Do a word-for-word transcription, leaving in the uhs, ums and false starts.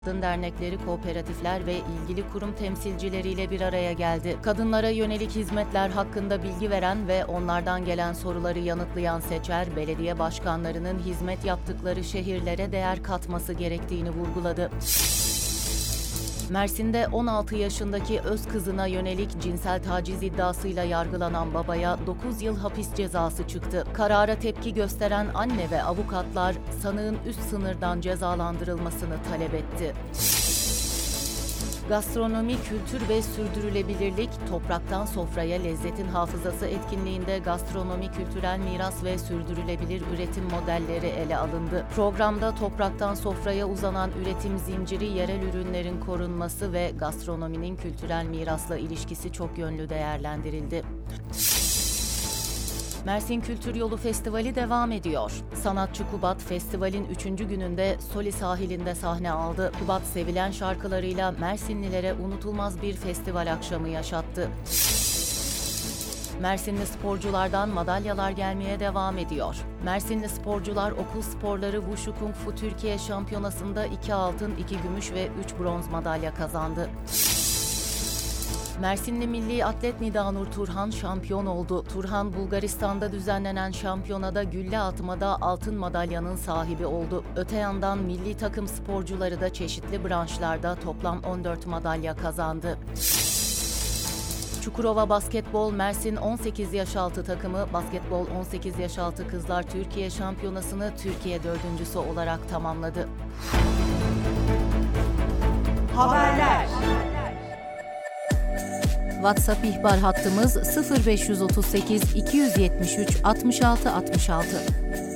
Kadın dernekleri, kooperatifler ve ilgili kurum temsilcileriyle bir araya geldi. Kadınlara yönelik hizmetler hakkında bilgi veren ve onlardan gelen soruları yanıtlayan Seçer, belediye başkanlarının hizmet yaptıkları şehirlere değer katması gerektiğini vurguladı. Mersin'de on altı yaşındaki öz kızına yönelik cinsel taciz iddiasıyla yargılanan babaya dokuz yıl hapis cezası çıktı. Karara tepki gösteren anne ve avukatlar sanığın üst sınırdan cezalandırılmasını talep etti. Gastronomi, kültür ve sürdürülebilirlik, topraktan sofraya lezzetin hafızası etkinliğinde gastronomi, kültürel miras ve sürdürülebilir üretim modelleri ele alındı. Programda topraktan sofraya uzanan üretim zinciri, yerel ürünlerin korunması ve gastronominin kültürel mirasla ilişkisi çok yönlü değerlendirildi. Mersin Kültür Yolu Festivali devam ediyor. Sanatçı Kubat, festivalin üçüncü gününde Soli sahilinde sahne aldı. Kubat, sevilen şarkılarıyla Mersinlilere unutulmaz bir festival akşamı yaşattı. Mersinli sporculardan madalyalar gelmeye devam ediyor. Mersinli sporcular okul sporları Wushu Kung Fu Türkiye Şampiyonası'nda iki altın, iki gümüş ve üç bronz madalya kazandı. Mersinli milli atlet Nidanur Turhan şampiyon oldu. Turhan, Bulgaristan'da düzenlenen şampiyonada gülle atmada altın madalyanın sahibi oldu. Öte yandan milli takım sporcuları da çeşitli branşlarda toplam on dört madalya kazandı. Çukurova Basketbol Mersin on sekiz yaş altı takımı Basketbol on sekiz yaş altı Kızlar Türkiye Şampiyonası'nı Türkiye dördüncüsü olarak tamamladı. Haberler. WhatsApp ihbar hattımız sıfır beş otuz sekiz iki yüz yetmiş üç altmış altı altmış altı.